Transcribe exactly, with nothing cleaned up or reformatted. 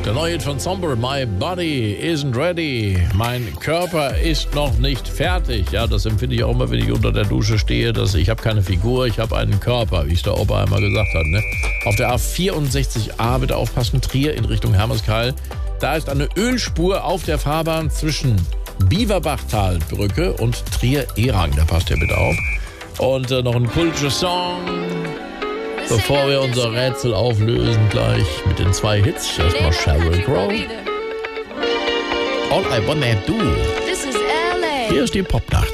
Der neue Hit von Somber, My Body Isn't Ready. Mein Körper ist noch nicht fertig. Ja, das empfinde ich auch immer, wenn ich unter der Dusche stehe, dass ich habe keine Figur, ich habe einen Körper, wie es der Opa einmal gesagt hat. Ne? Auf der A vierundsechzig A, bitte aufpassen, Trier in Richtung Hermeskeil. Da ist eine Ölspur auf der Fahrbahn zwischen Biewerbachtalbrücke und Trier-Erang. Da passt ihr bitte auf. Und äh, noch ein kultischer Song, bevor wir unser Rätsel auflösen, gleich mit den zwei Hits. Erstmal Sheryl Crow. All I Wanna Do. Hier ist die Popnacht.